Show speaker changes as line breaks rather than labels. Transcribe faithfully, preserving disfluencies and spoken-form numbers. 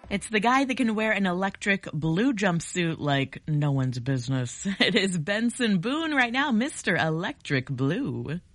It's the guy that can wear an electric blue jumpsuit like no one's business. It is Benson Boone right now, Mister Electric Blue.